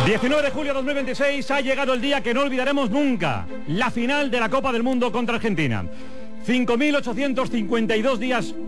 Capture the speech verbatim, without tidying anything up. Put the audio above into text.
diecinueve de julio de dos mil veintiséis ha llegado el día que no olvidaremos nunca. La final de la Copa del Mundo contra Argentina. cinco mil ochocientos cincuenta y dos días